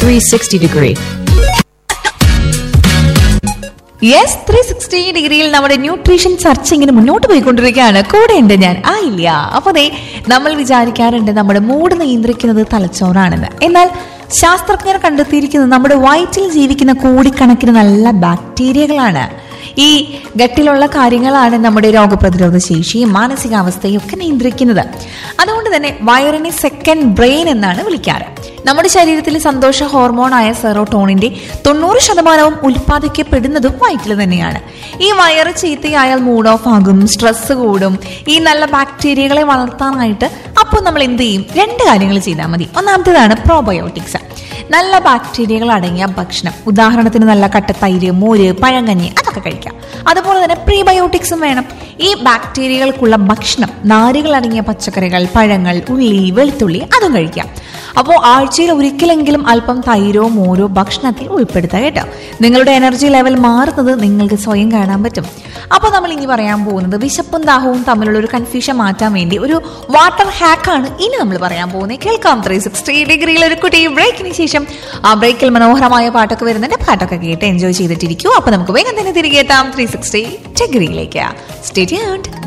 360 degree. Yes 360 ഡിഗ്രിയിൽ നമ്മുടെ nutrition ചർച്ച ഇങ്ങനെ മുന്നോട്ട് പോയിക്കൊണ്ടിരിക്കുകയാണ്. കൂടെ ഉണ്ട് ഞാൻ ഇല്ല. അപ്പൊ അതെ, നമ്മൾ വിചാരിക്കാറുണ്ട് നമ്മുടെ മൂഡ് നിയന്ത്രിക്കുന്നത് തലച്ചോറാണെന്ന്. എന്നാൽ ശാസ്ത്രജ്ഞർ കണ്ടെത്തിയിരിക്കുന്നത് നമ്മുടെ വയറ്റിൽ ജീവിക്കുന്ന കോടിക്കണക്കിന് നല്ല ബാക്ടീരിയകളാണ്. ഈ ഗട്ടിലുള്ള കാര്യങ്ങളാണ് നമ്മുടെ രോഗപ്രതിരോധ ശേഷിയും മാനസികാവസ്ഥയും ഒക്കെ നിയന്ത്രിക്കുന്നത്. അതുകൊണ്ട് തന്നെ വയറിനെ സെക്കൻഡ് ബ്രെയിൻ എന്നാണ് വിളിക്കാറ്. നമ്മുടെ ശരീരത്തിൽ സന്തോഷ ഹോർമോണായ സെറോട്ടോണിന്റെ 90% ഉൽപ്പാദിക്കപ്പെടുന്നതും വയറ്റിൽ തന്നെയാണ്. ഈ വയറ് ചീത്തയായാൽ മൂഡ് ഓഫ് ആകും, സ്ട്രെസ് കൂടും. ഈ നല്ല ബാക്ടീരിയകളെ വളർത്താനായിട്ട് അപ്പോൾ നമ്മൾ എന്ത് ചെയ്യും? 2 കാര്യങ്ങൾ ചെയ്താൽ മതി. ഒന്നാമത്തേതാണ് പ്രോബയോട്ടിക്സ്. നല്ല ബാക്ടീരിയകൾ അടങ്ങിയ ഭക്ഷണം, ഉദാഹരണത്തിന് നല്ല കട്ടത്തൈര്, മോര്, പഴങ്കഞ്ഞി അതൊക്കെ കഴിക്കാം. അതുപോലെ തന്നെ പ്രീബയോട്ടിക്സും വേണം. ഈ ബാക്ടീരിയകൾക്കുള്ള ഭക്ഷണം, നാരുകൾ അടങ്ങിയ പച്ചക്കറികൾ, പഴങ്ങൾ, ഉള്ളി, വെളുത്തുള്ളി അതും കഴിക്കാം. അപ്പോൾ ആഴ്ചയിൽ ഒരിക്കലെങ്കിലും അല്പം തൈരോ മോരോ ഭക്ഷണത്തിൽ ഉൾപ്പെടുത്തുക കേട്ടോ. നിങ്ങളുടെ എനർജി ലെവൽ മാറുന്നത് നിങ്ങൾക്ക് സ്വയം കാണാൻ പറ്റും. അപ്പോൾ നമ്മൾ ഇനി പറയാൻ പോകുന്നത് വിശപ്പും ദാഹവും തമ്മിലുള്ള ഒരു കൺഫ്യൂഷൻ മാറ്റാൻ വേണ്ടി ഒരു വാട്ടർ ഹാക്കാണ് ഇനി നമ്മൾ പറയാൻ പോകുന്നത്. കേൾക്കാം 360 ഡിഗ്രിയിൽ ഒരു കുട്ടി ബ്രേക്കിന് ശേഷം. ആ ബ്രേക്കിൽ മനോഹരമായ പാട്ടൊക്കെ വരുന്നുണ്ട്. പാട്ടൊക്കെ കേട്ട് എൻജോയ് ചെയ്തിട്ടിരിക്കും. അപ്പൊ നമുക്ക് വേഗം തന്നെ തിരികെ എത്താം 360 ഡിഗ്രിയിലേക്ക്. Stay tuned.